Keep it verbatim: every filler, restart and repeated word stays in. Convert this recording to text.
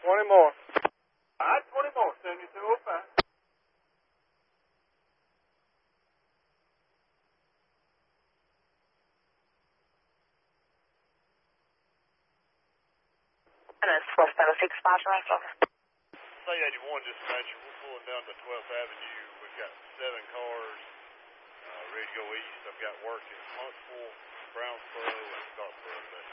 twenty more. All right, twenty more, seventy-two oh five. And it's four seven six five over. C eighty-one dispatcher, we're pulling down to twelfth Avenue. We've got seven cars uh, ready to go east. I've got work in Huntsville, Brownsboro, and Scottsboro today.